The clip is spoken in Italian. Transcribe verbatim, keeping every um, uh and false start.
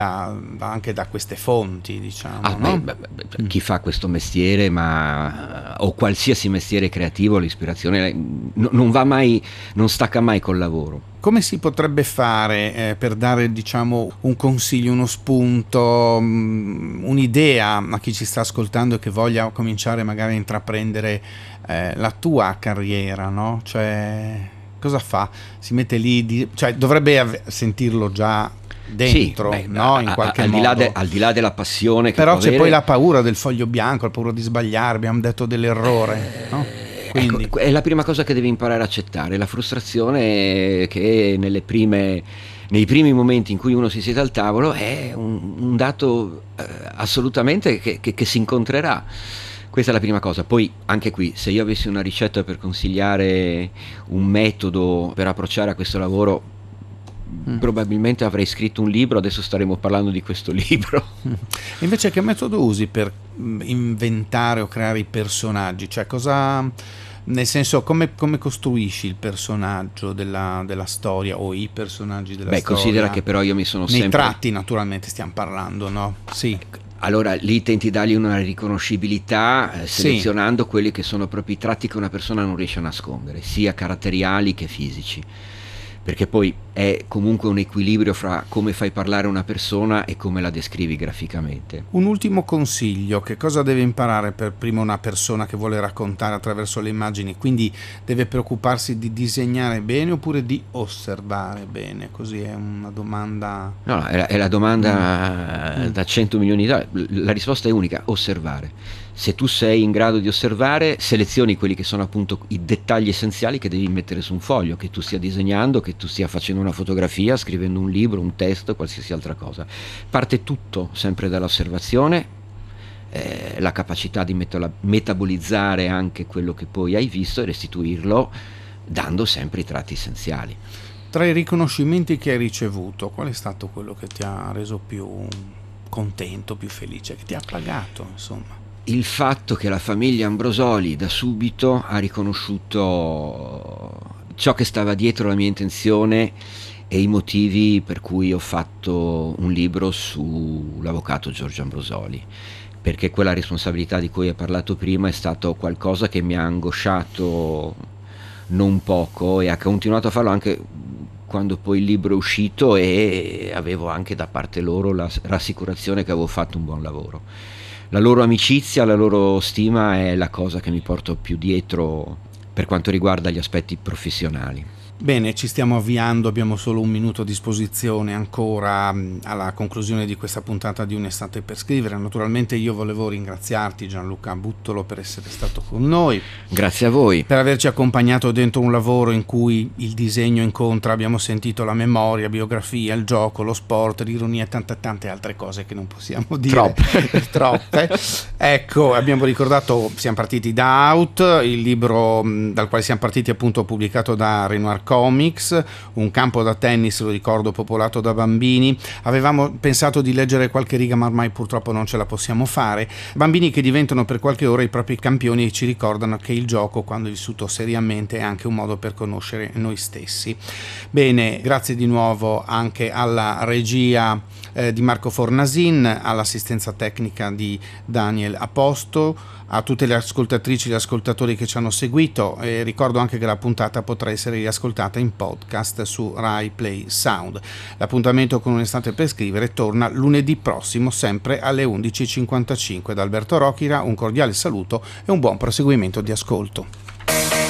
anche da queste fonti, diciamo. Ah, no? beh, beh, beh, chi fa questo mestiere, ma o qualsiasi mestiere creativo, l'ispirazione no, non va mai, non stacca mai col lavoro. Come si potrebbe fare eh, per dare, diciamo, un consiglio, uno spunto, mh, un'idea a chi ci sta ascoltando e che voglia cominciare magari a intraprendere eh, la tua carriera, no? Cioè, cosa fa? Si mette lì, di, cioè dovrebbe av- sentirlo già dentro, Sì, beh, no? a, In a, qualche al, di modo. là de, al di là della passione che Però può c'è avere, poi la paura del foglio bianco, la paura di sbagliare, abbiamo detto dell'errore, no? Quindi ecco, è la prima cosa che devi imparare a accettare, la frustrazione che nelle prime, nei primi momenti in cui uno si siede al tavolo è un, un dato eh, assolutamente che, che, che si incontrerà. Questa è la prima cosa. Poi anche qui, se io avessi una ricetta per consigliare un metodo per approcciare a questo lavoro, mm. probabilmente avrei scritto un libro, adesso staremo parlando di questo libro. Mm. Invece che metodo usi per inventare o creare i personaggi? Cioè cosa, nel senso, come, come costruisci il personaggio della, della storia o i personaggi della Beh, storia? considera che però io mi sono Nei sempre... tratti naturalmente stiamo parlando, no? Sì. Allora lì tenti di dargli una riconoscibilità eh, selezionando sì. quelli che sono proprio i tratti che una persona non riesce a nascondere, sia caratteriali che fisici, perché poi è comunque un equilibrio fra come fai parlare una persona e come la descrivi graficamente. Un ultimo consiglio: che cosa deve imparare per prima una persona che vuole raccontare attraverso le immagini? Quindi deve preoccuparsi di disegnare bene oppure di osservare bene? Così è una domanda. No, no, è la, è la domanda mm. da cento milioni di dollari. La risposta è unica: osservare. Se tu sei in grado di osservare, selezioni quelli che sono appunto i dettagli essenziali che devi mettere su un foglio, che tu stia disegnando, che tu stia facendo una fotografia, scrivendo un libro, un testo, qualsiasi altra cosa. Parte tutto sempre dall'osservazione, eh, la capacità di meta- metabolizzare anche quello che poi hai visto e restituirlo dando sempre i tratti essenziali. Tra i riconoscimenti che hai ricevuto, qual è stato quello che ti ha reso più contento, più felice, che ti ha pagato, insomma? Il fatto che la famiglia Ambrosoli da subito ha riconosciuto ciò che stava dietro la mia intenzione e i motivi per cui ho fatto un libro sull'avvocato Giorgio Ambrosoli, perché quella responsabilità di cui hai parlato prima è stato qualcosa che mi ha angosciato non poco e ha continuato a farlo anche quando poi il libro è uscito, e avevo anche da parte loro la rassicurazione che avevo fatto un buon lavoro. La loro amicizia, la loro stima è la cosa che mi porto più dietro per quanto riguarda gli aspetti professionali. Bene, ci stiamo avviando, abbiamo solo un minuto a disposizione ancora alla conclusione di questa puntata di Un'estate per scrivere. Naturalmente io volevo ringraziarti, Gianluca Buttolo, per essere stato con noi. Grazie a voi. Per averci accompagnato dentro un lavoro in cui il disegno incontra, abbiamo sentito la memoria, biografia, il gioco, lo sport, l'ironia e tante tante altre cose che non possiamo dire. Troppe. Troppe. Ecco, abbiamo ricordato, siamo partiti da Out, il libro dal quale siamo partiti appunto pubblicato da Renoir Comics, un campo da tennis, lo ricordo, popolato da bambini. Avevamo pensato di leggere qualche riga, ma ormai purtroppo non ce la possiamo fare. Bambini che diventano per qualche ora i propri campioni e ci ricordano che il gioco, quando vissuto seriamente, è anche un modo per conoscere noi stessi. Bene, grazie di nuovo anche alla regia eh, di Marco Fornasin, all'assistenza tecnica di Daniel Aposto, a tutte le ascoltatrici e gli ascoltatori che ci hanno seguito, e ricordo anche che la puntata potrà essere riascoltata in podcast su Rai Play Sound. L'appuntamento con Un'estate per scrivere torna lunedì prossimo, sempre alle undici e cinquantacinque. Da Alberto Rochira un cordiale saluto e un buon proseguimento di ascolto.